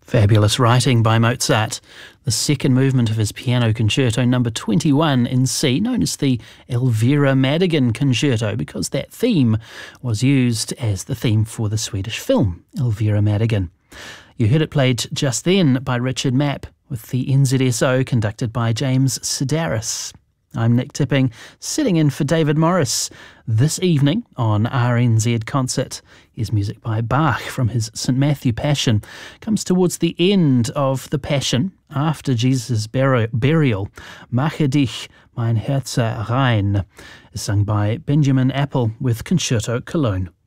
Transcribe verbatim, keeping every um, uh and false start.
Fabulous writing by Mozart. The second movement of his piano concerto number twenty-one in C, known as the Elvira Madigan Concerto, because that theme was used as the theme for the Swedish film Elvira Madigan. You heard it played just then by Richard Mapp with the N Z S O conducted by James Sedaris. I'm Nick Tipping, sitting in for David Morris. This evening on R N Z Concert is music by Bach from his Saint Matthew Passion. Comes towards the end of the Passion, after Jesus' burial. Mache dich mein Herze rein is sung by Benjamin Apple with Concerto Cologne.